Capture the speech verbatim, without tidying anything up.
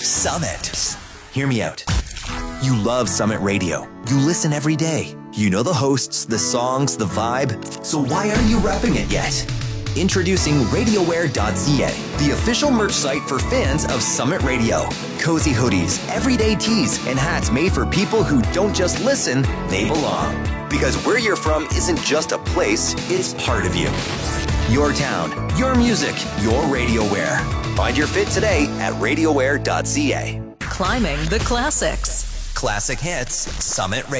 Summit. Hear me out. You love Summit Radio. You listen every day. You know the hosts, the songs, the vibe. So why aren't you rapping it yet? Introducing RadioWare dot c a, the official merch site for fans of Summit Radio. Cozy hoodies, everyday tees, and hats made for people who don't just listen, they belong. Because where you're from isn't just a place, it's part of you. Your town, your music, your RadioWare. Find your fit today at RadioWare dot c a. Climbing the classics. Classic hits, Summit Radio.